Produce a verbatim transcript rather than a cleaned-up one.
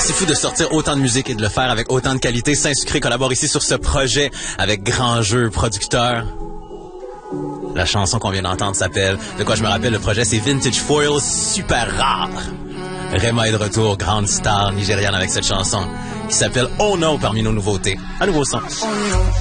C'est fou de sortir autant de musique et de le faire avec autant de qualité. Saint-Sucré collabore ici sur ce projet avec Grand Jeu, producteur. La chanson qu'on vient d'entendre s'appelle, de quoi je me rappelle, le projet c'est Vintage Foil, super rare. Rema est de retour, grande star nigériane avec cette chanson qui s'appelle Oh No parmi nos nouveautés. Un nouveau son.